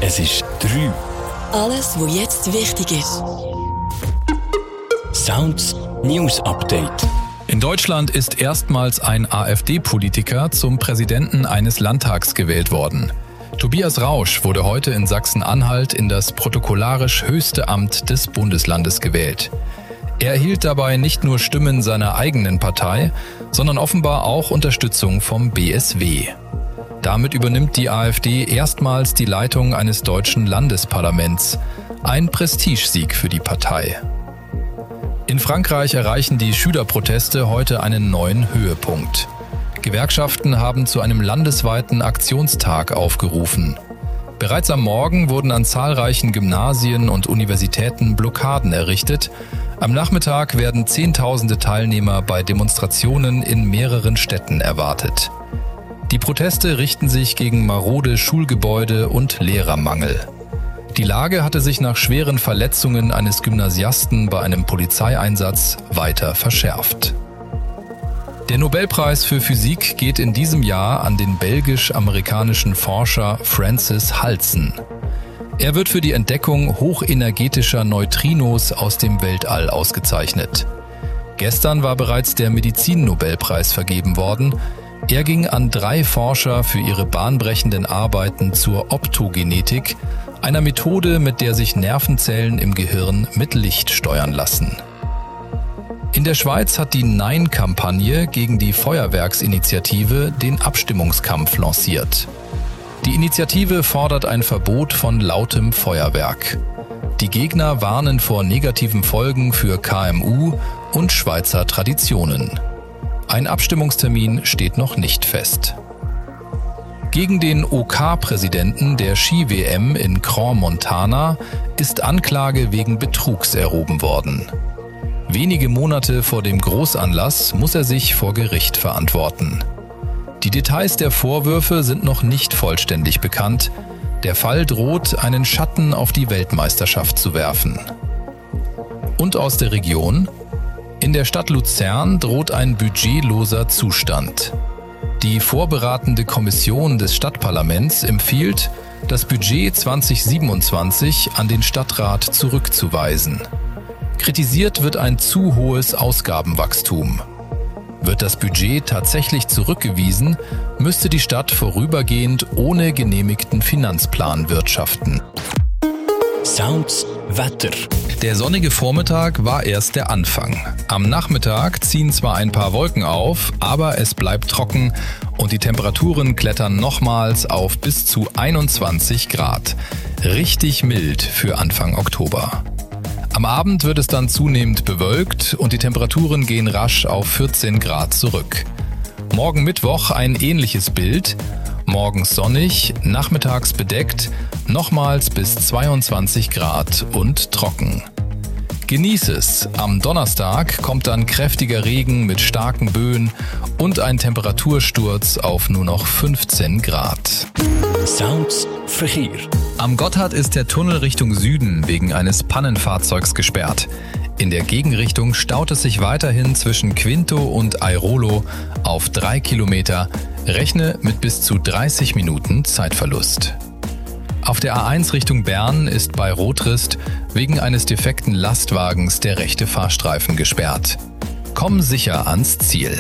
Es ist 3. Alles, was jetzt wichtig ist. Sounds News Update. In Deutschland ist erstmals ein AfD-Politiker zum Präsidenten eines Landtags gewählt worden. Tobias Rausch wurde heute in Sachsen-Anhalt in das protokollarisch höchste Amt des Bundeslandes gewählt. Er erhielt dabei nicht nur Stimmen seiner eigenen Partei, sondern offenbar auch Unterstützung vom BSW. Damit übernimmt die AfD erstmals die Leitung eines deutschen Landesparlaments. Ein Prestigesieg für die Partei. In Frankreich erreichen die Schülerproteste heute einen neuen Höhepunkt. Gewerkschaften haben zu einem landesweiten Aktionstag aufgerufen. Bereits am Morgen wurden an zahlreichen Gymnasien und Universitäten Blockaden errichtet. Am Nachmittag werden Zehntausende Teilnehmer bei Demonstrationen in mehreren Städten erwartet. Die Proteste richten sich gegen marode Schulgebäude und Lehrermangel. Die Lage hatte sich nach schweren Verletzungen eines Gymnasiasten bei einem Polizeieinsatz weiter verschärft. Der Nobelpreis für Physik geht in diesem Jahr an den belgisch-amerikanischen Forscher Francis Halsen. Er wird für die Entdeckung hochenergetischer Neutrinos aus dem Weltall ausgezeichnet. Gestern war bereits der Medizin-Nobelpreis vergeben worden. Er ging an 3 Forscher für ihre bahnbrechenden Arbeiten zur Optogenetik, einer Methode, mit der sich Nervenzellen im Gehirn mit Licht steuern lassen. In der Schweiz hat die Nein-Kampagne gegen die Feuerwerksinitiative den Abstimmungskampf lanciert. Die Initiative fordert ein Verbot von lautem Feuerwerk. Die Gegner warnen vor negativen Folgen für KMU und Schweizer Traditionen. Ein Abstimmungstermin steht noch nicht fest. Gegen den OK-Präsidenten der Ski-WM in Crans-Montana ist Anklage wegen Betrugs erhoben worden. Wenige Monate vor dem Großanlass muss er sich vor Gericht verantworten. Die Details der Vorwürfe sind noch nicht vollständig bekannt. Der Fall droht, einen Schatten auf die Weltmeisterschaft zu werfen. Und aus der Region? In der Stadt Luzern droht ein budgetloser Zustand. Die vorberatende Kommission des Stadtparlaments empfiehlt, das Budget 2027 an den Stadtrat zurückzuweisen. Kritisiert wird ein zu hohes Ausgabenwachstum. Wird das Budget tatsächlich zurückgewiesen, müsste die Stadt vorübergehend ohne genehmigten Finanzplan wirtschaften. Sounds Wetter. Der sonnige Vormittag war erst der Anfang. Am Nachmittag ziehen zwar ein paar Wolken auf, aber es bleibt trocken und die Temperaturen klettern nochmals auf bis zu 21 Grad. Richtig mild für Anfang Oktober. Am Abend wird es dann zunehmend bewölkt und die Temperaturen gehen rasch auf 14 Grad zurück. Morgen Mittwoch ein ähnliches Bild. Morgens sonnig, nachmittags bedeckt, nochmals bis 22 Grad und trocken. Genieß es. Am Donnerstag kommt dann kräftiger Regen mit starken Böen und ein Temperatursturz auf nur noch 15 Grad. Sounds Verkehr. Am Gotthard ist der Tunnel Richtung Süden wegen eines Pannenfahrzeugs gesperrt. In der Gegenrichtung staut es sich weiterhin zwischen Quinto und Airolo auf 3 Kilometer. Rechne mit bis zu 30 Minuten Zeitverlust. Auf der A1 Richtung Bern ist bei Rotrist wegen eines defekten Lastwagens der rechte Fahrstreifen gesperrt. Komm sicher ans Ziel.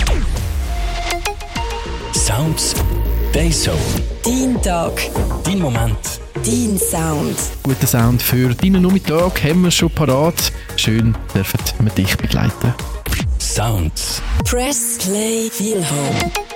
Sounds Dayzone. Dein Tag. Dein Moment. Dein Sound. Guten Sound für deinen Nachmittag haben wir schon parat. Schön dürfen wir dich begleiten. Sounds. Press Play Feel Home.